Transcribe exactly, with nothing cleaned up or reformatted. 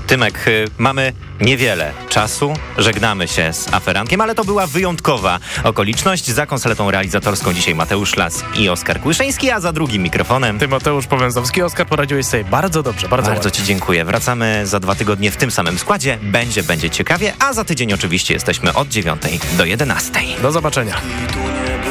Tymek, mamy niewiele czasu, żegnamy się z aferankiem, ale to była wyjątkowa okoliczność. Za konsoletą realizatorską dzisiaj Mateusz Las i Oskar Kłyszyński, a za drugim mikrofonem Tymoteusz Powęzowski. Oskar, poradziłeś sobie bardzo dobrze, bardzo Bardzo ładnie. Ci dziękuję. Wracamy za dwa tygodnie w tym samym składzie. Będzie, będzie ciekawie, a za tydzień oczywiście jesteśmy od dziewiątej do jedenastej. Do zobaczenia.